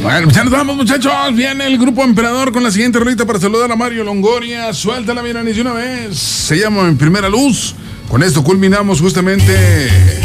Bueno, pues ya nos vamos, muchachos. Viene el grupo Emperador con la siguiente rolita para saludar a Mario Longoria. Suéltala, Miranis, de una vez. Se llama En Primera Luz. Con esto culminamos justamente